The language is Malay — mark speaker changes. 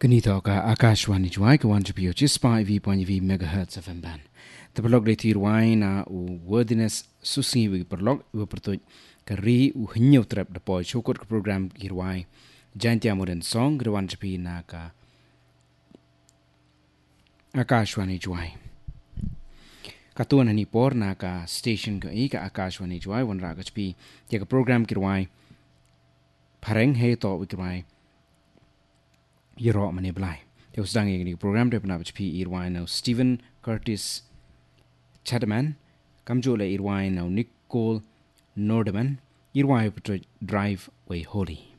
Speaker 1: Ganito ka Akashwani Jwai ka 1.5 megahertz FM ban. The blog de tirwai na u wordiness susi wi blog u pertu kari u hinyo trap de po chokot ka program kirwai. Jantia modern song ka 1.5 na ka Akashwani Jwai. Katuan ni por na ka station ka ka Akashwani Jwai wan ra ka chpi ya ka program kirwai. Pareng he to wi kirwai. Yero mane blai. Dia sedang yang program dia pernah HP Irwin now Stephen Curtis Chadman, kamjole Irwin now Nicole Nordeman, Irwin drive way holy.